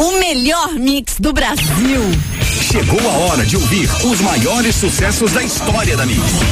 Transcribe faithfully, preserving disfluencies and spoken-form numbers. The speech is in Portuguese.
O melhor mix do Brasil. Chegou a hora de ouvir os maiores sucessos da história da Mix.